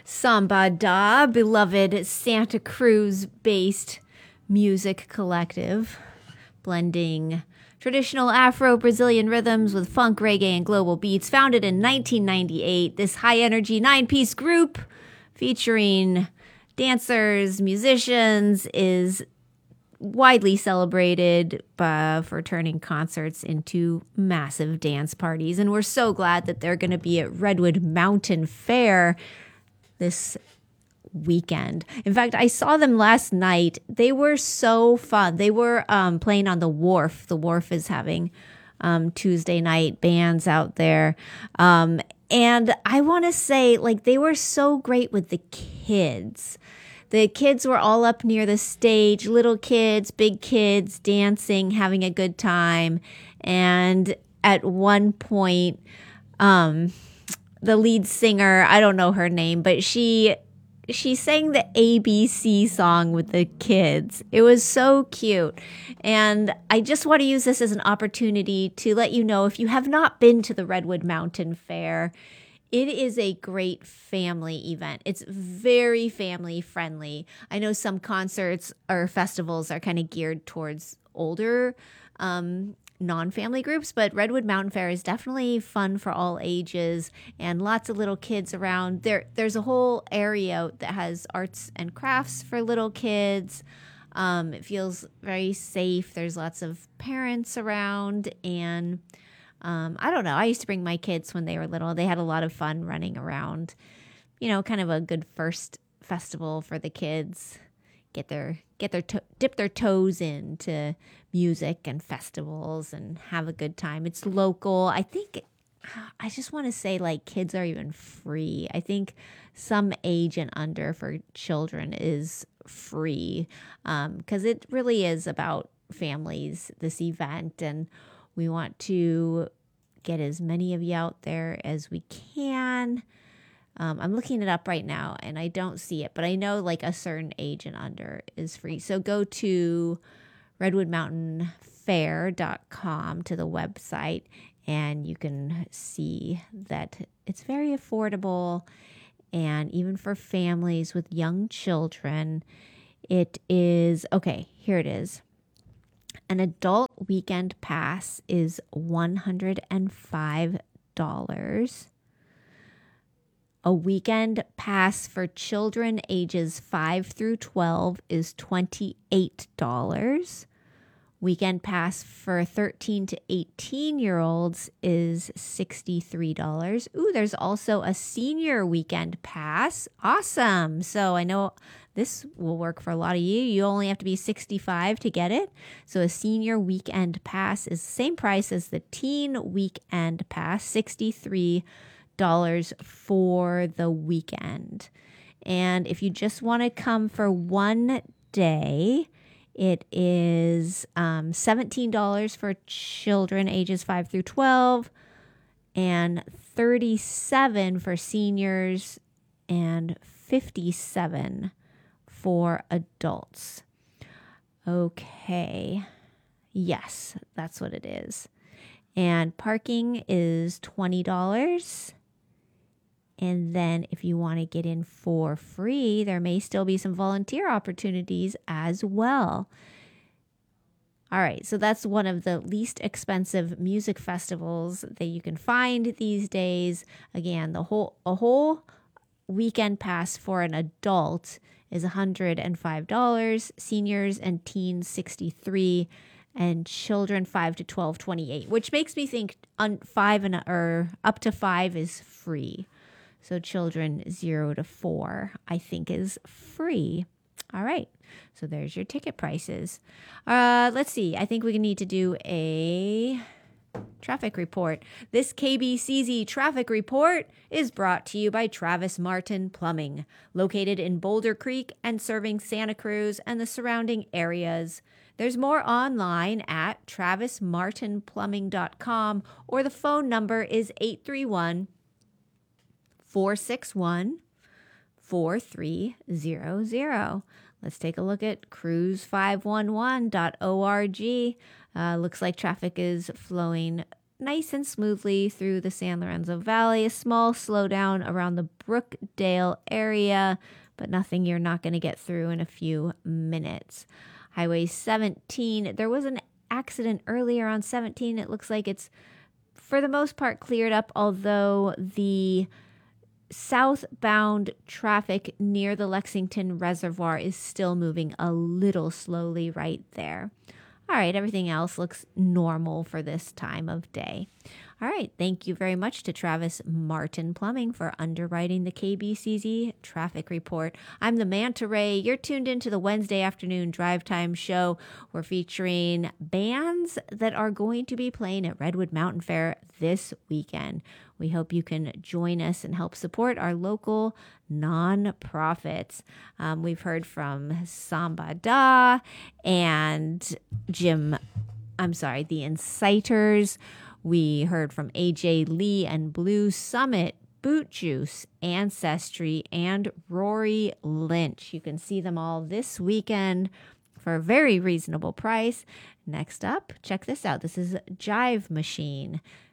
Samba Da, beloved Santa Cruz-based music collective, blending traditional Afro-Brazilian rhythms with funk, reggae, and global beats. Founded in 1998, this high-energy nine-piece group featuring dancers, musicians, is widely celebrated for turning concerts into massive dance parties. And we're so glad that they're going to be at Redwood Mountain Fair this weekend. In fact, I saw them last night. They were so fun. They were playing on the Wharf. The Wharf is having Tuesday night bands out there. And I want to say, like, they were so great with the kids. The kids were all up near the stage, little kids, big kids, dancing, having a good time. And at one point, the lead singer, I don't know her name, but she sang the ABC song with the kids. It was so cute. And I just want to use this as an opportunity to let you know, if you have not been to the Redwood Mountain Fair, it is a great family event. It's very family friendly. I know some concerts or festivals are kind of geared towards older non-family groups, but Redwood Mountain Fair is definitely fun for all ages and lots of little kids around. There's a whole area that has arts and crafts for little kids. It feels very safe. There's lots of parents around, and I don't know. I used to bring my kids when they were little. They had a lot of fun running around. You know, kind of a good first festival for the kids. Dip their toes into music and festivals and have a good time. It's local. I just want to say, like, kids are even free. I think some age and under for children is free, because it really is about families, this event, and we want to get as many of you out there as we can. I'm looking it up right now and I don't see it, but I know like a certain age and under is free. So go to redwoodmountainfair.com to the website and you can see that it's very affordable. And even for families with young children, it is, okay, here it is. An adult weekend pass is $105. A weekend pass for children ages 5 through 12 is $28. Weekend pass for 13 to 18-year-olds is $63. Ooh, there's also a senior weekend pass. Awesome. So I know this will work for a lot of you. You only have to be 65 to get it. So a senior weekend pass is the same price as the teen weekend pass, $63 for the weekend. And if you just want to come for one day, it is $17 for children ages 5 through 12 and $37 for seniors and $57 for adults. Okay. Yes, that's what it is. And parking is $20. And then if you want to get in for free, there may still be some volunteer opportunities as well. All right, so that's one of the least expensive music festivals that you can find these days. Again, a whole weekend pass for an adult is $105, seniors and teens $63, and children 5 to 12 $28, which makes me think up to 5 is free. So children 0 to 4, I think, is free. All right. So there's your ticket prices. Let's see. I think we need to do a traffic report. This KBCZ traffic report is brought to you by Travis Martin Plumbing, located in Boulder Creek and serving Santa Cruz and the surrounding areas. There's more online at travismartinplumbing.com, or the phone number is 831-461-4300. Let's take a look at cruise511.org. Looks like traffic is flowing nice and smoothly through the San Lorenzo Valley. A small slowdown around the Brookdale area, but nothing you're not going to get through in a few minutes. Highway 17, there was an accident earlier on 17. It looks like it's for the most part cleared up, although the southbound traffic near the Lexington Reservoir is still moving a little slowly right there. All right, everything else looks normal for this time of day. All right, thank you very much to Travis Martin Plumbing for underwriting the KBCZ traffic report. I'm the Manta Ray. You're tuned into the Wednesday afternoon drive time show. We're featuring bands that are going to be playing at Redwood Mountain Fair this weekend. We hope you can join us and help support our local nonprofits. We've heard from Samba Da and the Inciters. We heard from AJ Lee and Blue Summit, Boot Juice, Ancestry, and Rory Lynch. You can see them all this weekend for a very reasonable price. Next up, check this out. This is Jive Machine.